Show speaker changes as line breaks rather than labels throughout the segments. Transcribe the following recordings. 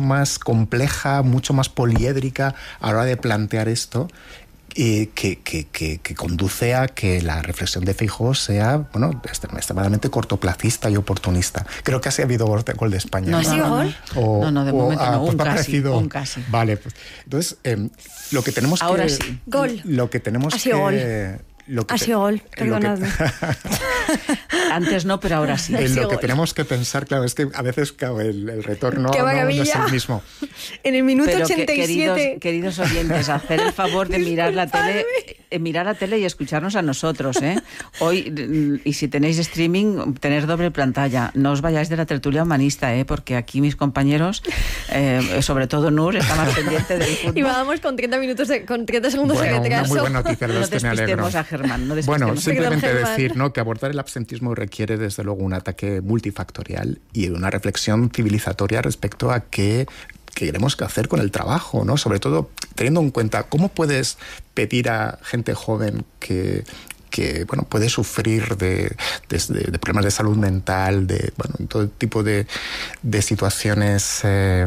más compleja, mucho más poliédrica a la hora de plantear esto, que conduce a que la reflexión de Feijóo sea, bueno, extremadamente cortoplacista y oportunista. Creo que así ha habido gol de España.
¿No ha sido gol?
No, de momento no,
un
casi.
Vale, pues entonces lo que tenemos
ahora
que...
sí.
Gol.
Lo que tenemos
ha sido
que...
gol. Ha sido gol, perdonadme.
Antes no, pero ahora sí.
Lo que tenemos que pensar, claro, es que a veces el retorno
¡Qué
no
maravilla!
es el mismo.
En el minuto
pero
87...
queridos oyentes, hacer el favor de mirar la tele y escucharnos a nosotros, ¿eh? Hoy, y si tenéis streaming, tener doble pantalla. No os vayáis de la tertulia humanista, ¿eh? Porque aquí mis compañeros, sobre todo Nur, está más pendiente del fútbol.
Y vamos con 30 segundos de retraso.
Una muy buena noticia,
No despistemos a Germán.
Bueno, simplemente decir, ¿no?, que abordar el absentismo requiere desde luego un ataque multifactorial y una reflexión civilizatoria respecto a qué queremos que hacer con el trabajo, ¿no? Sobre todo teniendo en cuenta cómo puedes pedir a gente joven que bueno, puede sufrir de problemas de salud mental, de todo tipo de situaciones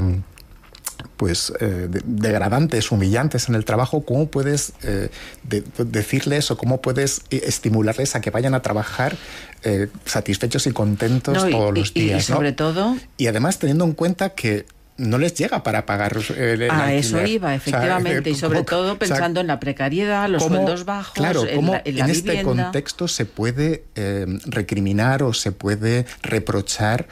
degradantes, humillantes en el trabajo. ¿Cómo puedes decirles o cómo puedes estimularles a que vayan a trabajar satisfechos y contentos todos los días?
Y sobre todo...
Y además teniendo en cuenta que no les llega para pagar el alquiler.
Eso iba, efectivamente, y sobre todo pensando en la precariedad, los sueldos bajos,
claro, cómo
en la
este
vivienda.
contexto se puede recriminar o se puede reprochar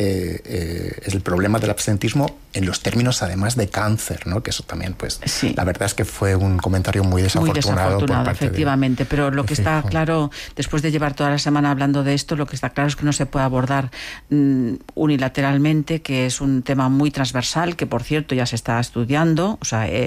el problema del absentismo en los términos además de cáncer, ¿no? Que eso también, pues, sí. La verdad es que fue un comentario muy desafortunado por parte
efectivamente, pero lo que está
Feijóo.
claro, después de llevar toda la semana hablando de esto, lo que está claro es que no se puede abordar unilateralmente, que es un tema muy transversal, que por cierto ya se está estudiando. O sea,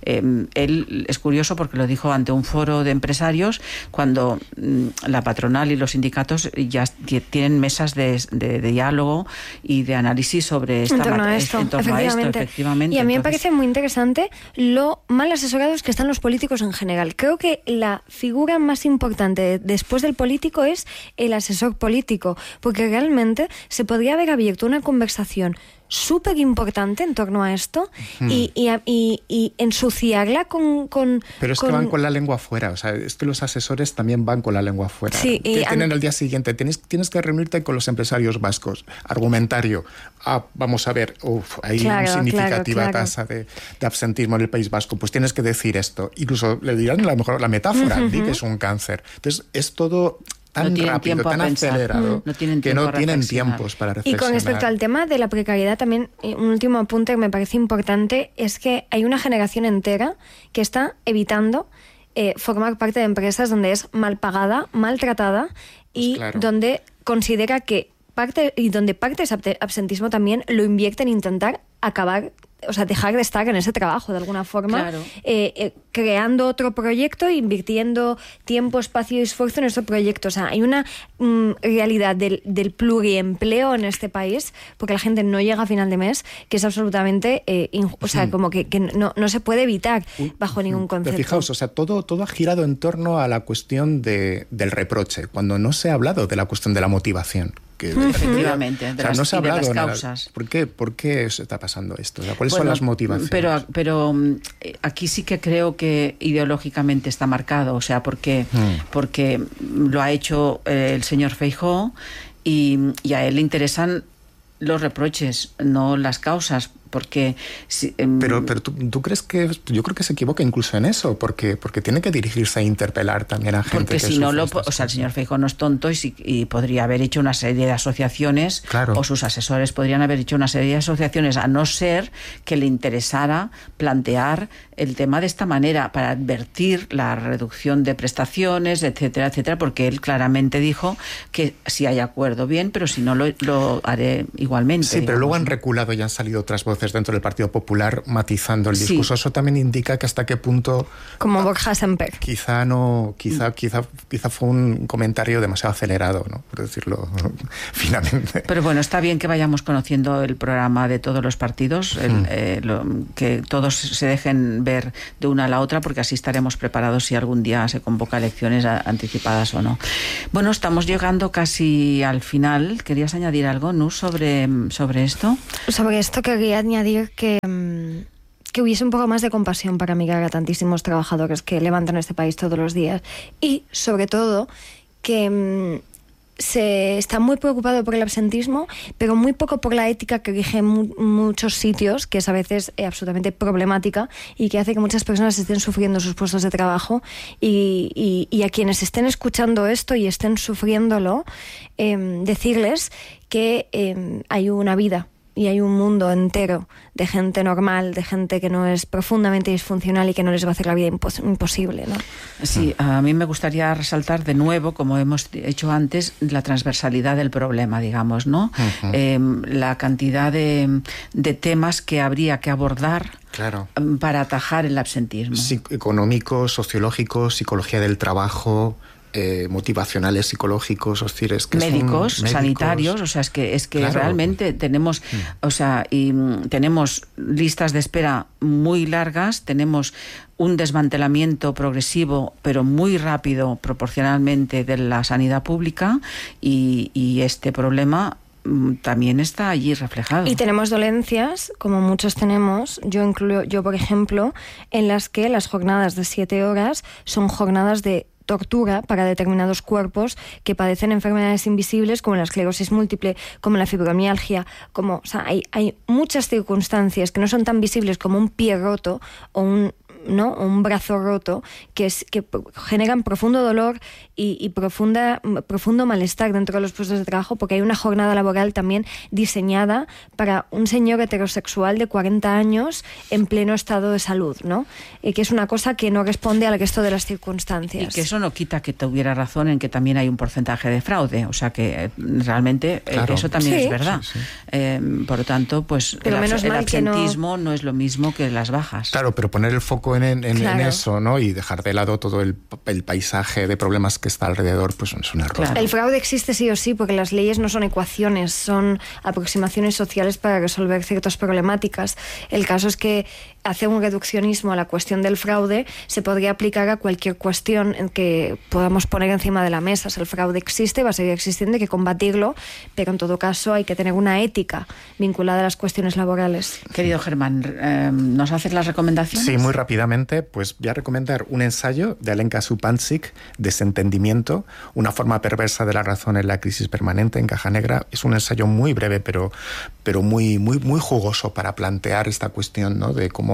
él es curioso porque lo dijo ante un foro de empresarios cuando la patronal y los sindicatos ya tienen mesas de diálogo y de análisis sobre
en torno a esto, efectivamente. Y a mí me parece muy interesante lo mal asesorados que están los políticos en general. Creo que la figura más importante después del político es el asesor político, porque realmente se podría haber abierto una conversación súper importante en torno a esto y ensuciarla con...
Pero es que van con la lengua afuera, o sea, es que los asesores también van con la lengua afuera.
Sí,
¿Qué tienen al día siguiente? Tienes que reunirte con los empresarios vascos. Argumentario. Vamos a ver, hay una significativa tasa de absentismo en el País Vasco. Pues tienes que decir esto. Incluso le dirán a lo mejor la metáfora, di que es un cáncer. Entonces, es todo tan rápido, tan acelerado, que no tienen tiempos para reflexionar.
Y con respecto al tema de la precariedad, también un último apunte que me parece importante es que hay una generación entera que está evitando formar parte de empresas donde es mal pagada, maltratada y donde considera que parte de ese absentismo también lo invierte en intentar acabar, o sea, dejar de estar en ese trabajo de alguna forma, creando otro proyecto, invirtiendo tiempo, espacio y esfuerzo en ese proyecto. O sea, hay una realidad del pluriempleo en este país, porque la gente no llega a final de mes, que es absolutamente, o sea, como que no se puede evitar bajo ningún concepto.
Pero fijaos, o sea, todo ha girado en torno a la cuestión del reproche, cuando no se ha hablado de la cuestión de la motivación.
Efectivamente,
no se ha hablado
de las causas.
¿Por qué se está pasando esto? O sea, ¿cuáles son las motivaciones?
Pero aquí sí que creo que ideológicamente está marcado, o sea, porque lo ha hecho el señor Feijóo y a él le interesan los reproches, no las causas. Porque
pero ¿tú crees que...? Yo creo que se equivoca incluso en eso, porque tiene que dirigirse a interpelar también a gente
porque
que
si no
o
sea, el señor Feijóo no es tonto y podría haber hecho una serie de asociaciones, o sus asesores podrían haber hecho una serie de asociaciones, a no ser que le interesara plantear el tema de esta manera, para advertir la reducción de prestaciones, etcétera, etcétera, porque él claramente dijo que si hay acuerdo bien, pero si no lo haré igualmente.
Sí, pero luego han reculado y han salido otras voces dentro del Partido Popular matizando el discurso. Eso también indica que hasta qué punto...
Como Borja Semper.
Quizá fue un comentario demasiado acelerado, ¿no? Por decirlo finamente.
Pero bueno, está bien que vayamos conociendo el programa de todos los partidos, que todos se dejen ver de una a la otra, porque así estaremos preparados si algún día se convoca elecciones anticipadas o no. Bueno, estamos llegando casi al final. ¿Querías añadir algo, Nus, sobre esto?
Sobre esto quería añadir que hubiese un poco más de compasión para mirar a tantísimos trabajadores que levantan este país todos los días y, sobre todo, que se está muy preocupado por el absentismo, pero muy poco por la ética que rige muchos sitios, que es a veces absolutamente problemática y que hace que muchas personas estén sufriendo sus puestos de trabajo y a quienes estén escuchando esto y estén sufriéndolo, decirles que hay una vida y hay un mundo entero de gente normal, de gente que no es profundamente disfuncional y que no les va a hacer la vida imposible, ¿no?
Sí, a mí me gustaría resaltar de nuevo, como hemos hecho antes, la transversalidad del problema, digamos, ¿no? La cantidad de temas que habría que abordar.
Claro.
Para atajar el absentismo.
Económico, sociológico, psicología del trabajo, motivacionales, psicológicos, es que
médicos, sanitarios, o sea, es que claro. Realmente tenemos, o sea, y tenemos listas de espera muy largas, tenemos un desmantelamiento progresivo, pero muy rápido proporcionalmente de la sanidad pública y este problema también está allí reflejado.
Y tenemos dolencias, como muchos tenemos, yo por ejemplo, en las que las jornadas de 7 horas son jornadas de tortura para determinados cuerpos que padecen enfermedades invisibles como la esclerosis múltiple, como la fibromialgia, o sea, hay muchas circunstancias que no son tan visibles como un pie roto o un brazo roto que generan profundo dolor y profundo malestar dentro de los puestos de trabajo, porque hay una jornada laboral también diseñada para un señor heterosexual de 40 años en pleno estado de salud, ¿no? Que es una cosa que no responde al resto de las circunstancias.
Y que eso no quita que tuviera razón en que también hay un porcentaje de fraude, o sea que realmente claro. Eso también es verdad. Sí. Por lo tanto, pues el absentismo no es lo mismo que las bajas.
Claro, pero poner el foco en eso, ¿no? Y dejar de lado todo el paisaje de problemas que está alrededor, pues es un error.
Claro. El fraude existe sí o sí, porque las leyes no son ecuaciones, son aproximaciones sociales para resolver ciertas problemáticas. El caso es que hacer un reduccionismo a la cuestión del fraude se podría aplicar a cualquier cuestión en que podamos poner encima de la mesa. O sea, el fraude existe, va a seguir existiendo, hay que combatirlo, pero en todo caso hay que tener una ética vinculada a las cuestiones laborales.
Querido Germán, ¿nos haces las recomendaciones?
Sí, muy rápidamente, pues voy a recomendar un ensayo de Alenka Supancic, Desentendimiento, una forma perversa de la razón en la crisis permanente, en Caja Negra. Es un ensayo muy breve, pero muy jugoso para plantear esta cuestión, ¿no? De cómo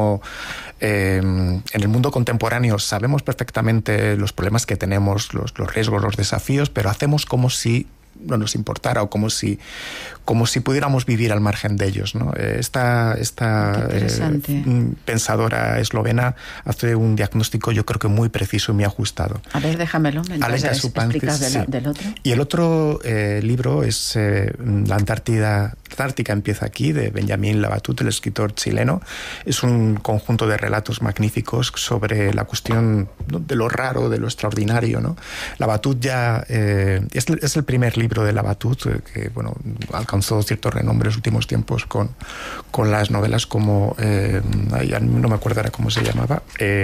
en el mundo contemporáneo sabemos perfectamente los problemas que tenemos, los riesgos, los desafíos, pero hacemos como si no nos importara o como si pudiéramos vivir al margen de ellos, ¿no? Esta pensadora eslovena hace un diagnóstico, yo creo que muy preciso y muy ajustado.
A ver, déjamelo, mientras explicas del otro.
Y el otro libro es La Antártica empieza aquí, de Benjamín Labatut, el escritor chileno. Es un conjunto de relatos magníficos sobre la cuestión, ¿no?, de lo raro, de lo extraordinario, ¿no? Labatut ya es el primer libro de Labatut que alcanzó cierto renombre en los últimos tiempos con las novelas como no me acuerdo ahora cómo se llamaba,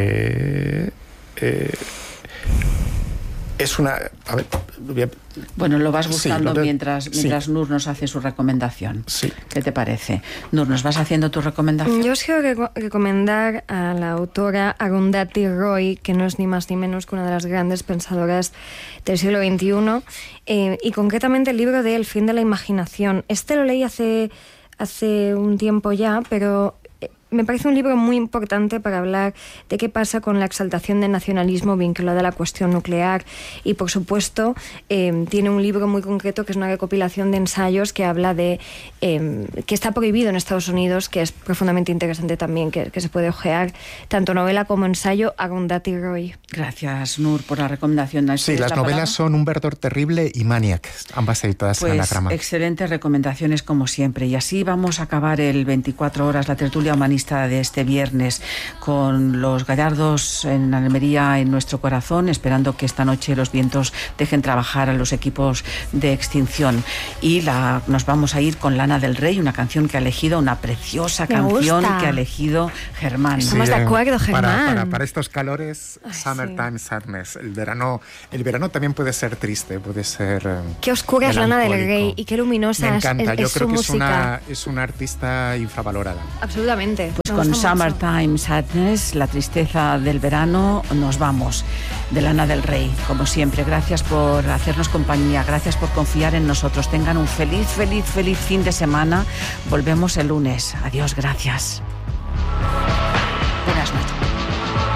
es una... A ver,
bueno, lo vas buscando mientras Nur nos hace su recomendación.
Sí.
¿Qué te parece? Nur, ¿nos vas haciendo tu recomendación?
Yo os quiero recomendar a la autora Arundhati Roy, que no es ni más ni menos que una de las grandes pensadoras del siglo XXI, y concretamente el libro de El fin de la imaginación. Este lo leí hace un tiempo ya, pero me parece un libro muy importante para hablar de qué pasa con la exaltación del nacionalismo vinculada a la cuestión nuclear. Y, por supuesto, tiene un libro muy concreto que es una recopilación de ensayos que habla de que está prohibido en Estados Unidos, que es profundamente interesante también, que se puede ojear, tanto novela como ensayo, Arundhati Roy.
Gracias, Nur, por la recomendación.
Sí, las novelas son Un verdor terrible y Maniac, ambas editadas en Anagrama.
Excelentes recomendaciones como siempre. Y así vamos a acabar el 24 horas, la tertulia humanista lista de este viernes, con los gallardos en Almería en nuestro corazón, esperando que esta noche los vientos dejen trabajar a los equipos de extinción. Y nos vamos a ir con Lana del Rey, una canción que ha elegido, una preciosa canción que ha elegido Germán.
Estamos de acuerdo, Germán.
Para estos calores, Summertime Sadness. El verano también puede ser triste, puede ser
qué oscura es Lana del Rey y qué luminosa
me encanta. Yo creo que
música.
es una artista infravalorada.
Absolutamente.
Pues con Summertime Sadness, la tristeza del verano, nos vamos. De Lana del Rey, como siempre. Gracias por hacernos compañía, gracias por confiar en nosotros. Tengan un feliz fin de semana. Volvemos el lunes. Adiós, gracias. Buenas noches.